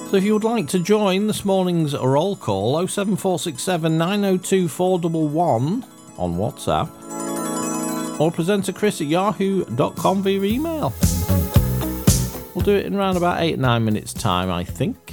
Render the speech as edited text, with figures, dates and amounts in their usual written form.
So if you would like to join this morning's roll call, 07467 902 411 on WhatsApp, or presenter Chris at yahoo.com via email. We'll do it in around about 8 or 9 minutes time, I think.